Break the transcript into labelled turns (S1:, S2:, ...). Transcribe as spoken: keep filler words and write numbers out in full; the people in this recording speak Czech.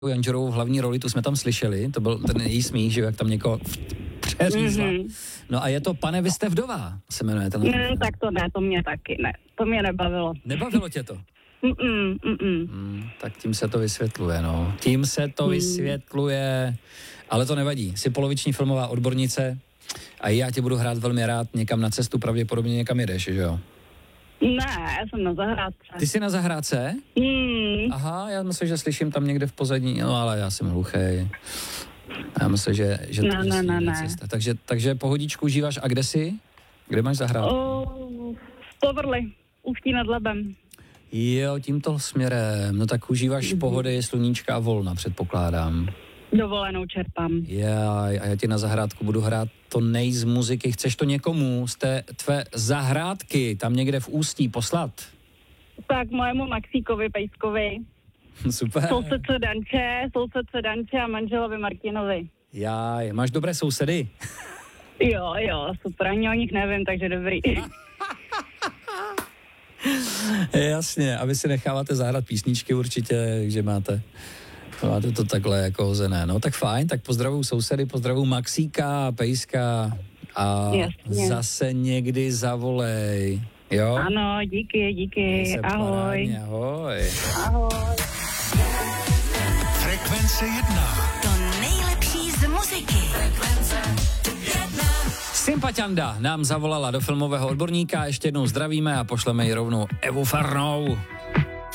S1: Janžerovou v hlavní roli, tu jsme tam slyšeli, to byl ten její smích, že jak tam někoho přeřízla. Mm-hmm. No a je to Pane, vy jste vdova, se jmenuje ten.
S2: Ne, tak to ne, to mě taky ne, to mě nebavilo.
S1: Nebavilo tě to?
S2: Mm-mm, mm-mm.
S1: Mm, tak tím se to vysvětluje, no. Tím se to mm. vysvětluje, ale to nevadí. Jsi poloviční filmová odbornice a já tě budu hrát velmi rád někam na cestu, pravděpodobně někam jedeš, že jo?
S2: Ne, já jsem na zahrádce.
S1: Ty jsi na zahrádce?
S2: Mm.
S1: Aha, já myslím, že slyším tam někde v pozadí, no ale já jsem hluchej. Já myslím, že, že
S2: ne, ne, ne, ne.
S1: cesta. Takže, takže pohodičku užíváš. A kde jsi? Kde máš zahrádku?
S2: Oh, v Povrli, Ústí nad Labem.
S1: Jo, tímto směrem. No tak užíváš mm-hmm. pohody, sluníčka a volna, předpokládám.
S2: Dovolenou čerpám.
S1: Já, a já ti na zahrádku budu hrát to nej z muziky. Chceš to někomu z té tvé zahrádky tam někde v Ústí poslat?
S2: Tak mojemu Maxíkovi Pejskovi.
S1: Super.
S2: Sousedce Danče, sousedce Danče a manželovi Martinovi.
S1: Jaj, máš dobré sousedy?
S2: Jo, jo, super, ani o nich nevím, takže dobrý.
S1: Jasně, a vy si necháváte zahrát písničky určitě, že máte, máte to takhle jako hozené. No tak fajn, tak pozdravuju sousedy, pozdravuju Maxíka, Pejska a
S2: Jasně.
S1: Zase někdy zavolej. Jo?
S2: Ano, díky, díky, ahoj.
S1: Parádně, ahoj.
S2: Ahoj.
S3: Frekvence jedna.
S4: To nejlepší z muziky. Frekvence
S3: jedna.
S1: Sympatianda nám zavolala do filmového odborníka, ještě jednou zdravíme a pošleme ji rovnou Evu Farnou.